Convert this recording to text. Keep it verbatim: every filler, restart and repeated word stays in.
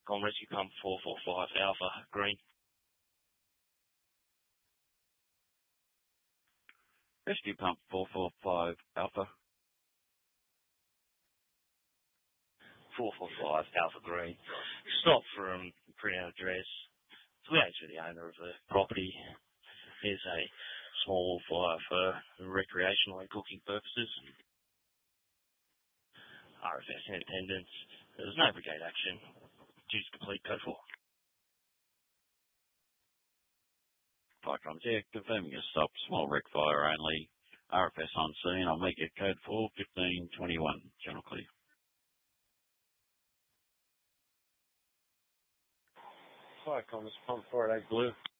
Com Rescue Pump four four five Alpha, green. Rescue Pump four four five Alpha. four four five Alpha, green. Stop from printout address. We actually the owner of the property. Here's a small fire for recreational and cooking purposes. R F S in attendance. There was no brigade action. Due to complete code four. Firecoms, yeah, confirming a stop, small wreck fire only. R F S on scene. I'll make it code four, fifteen twenty-one. Channel clear. Firecoms, pump four eight blue.